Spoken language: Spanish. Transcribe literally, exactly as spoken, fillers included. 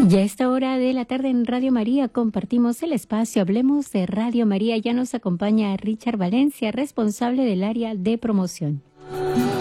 Ya a esta hora de la tarde en Radio María compartimos el espacio Hablemos de Radio María. Ya nos acompaña Richard Valencia, responsable del área de promoción.